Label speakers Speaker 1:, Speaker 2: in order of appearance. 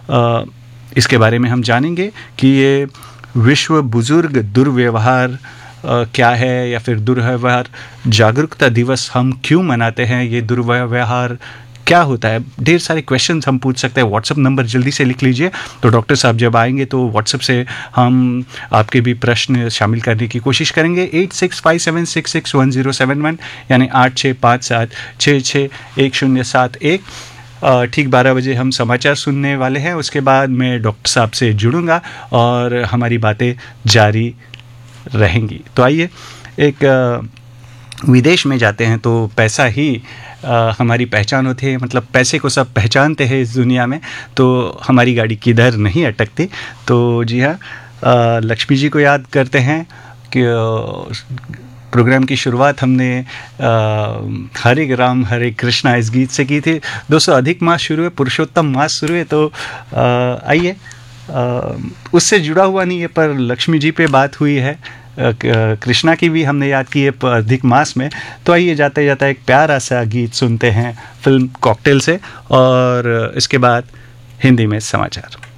Speaker 1: इसके बारे में हम जानेंगे कि ये विश्व बुजुर्ग दुर्व्यवहार क्या है, या फिर दुर्व्यवहार जागरूकता दिवस हम क्यों मनाते हैं, ये दुर्व्यवहार क्या होता है। ढेर सारे क्वेश्चंस हम पूछ सकते हैं। व्हाट्सअप नंबर जल्दी से लिख लीजिए, तो डॉक्टर साहब जब आएंगे तो व्हाट्सअप से हम आपके भी प्रश्न शामिल करने की कोशिश करेंगे। 8657661071 यानी 8657661071। ठीक 12 बजे हम समाचार सुनने वाले हैं। उसके बाद मैं डॉक्टर साहब से जुड़ूंगा और हमारी बातें जारी रहेंगी। तो आइए, एक विदेश में जाते हैं तो पैसा ही हमारी पहचान होती है, मतलब पैसे को सब पहचानते हैं इस दुनिया में, तो हमारी गाड़ी किधर नहीं अटकती। तो जी हाँ, लक्ष्मी जी को याद करते हैं कि प्रोग्राम की शुरुआत हमने हरे राम हरे कृष्णा इस गीत से की थी। दोस्तों, अधिक मास शुरू है, पुरुषोत्तम मास शुरू है, तो आइए, उससे जुड़ा हुआ नहीं है पर लक्ष्मी जी पे बात हुई है, कृष्णा की भी हमने याद की है अधिक मास में। तो आइए, जाते जाता एक प्यारा सा गीत सुनते हैं फिल्म कॉकटेल से, और इसके बाद हिंदी में समाचार।